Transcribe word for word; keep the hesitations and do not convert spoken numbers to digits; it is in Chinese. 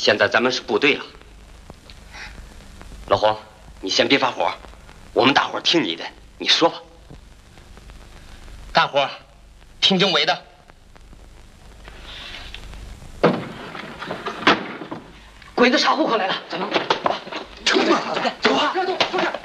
现在咱们是部队了。老黄，你先别发火，我们大伙儿听你的，你说吧。 大伙儿听政委的。 鬼子查户口来了，咱们成吧，走吧。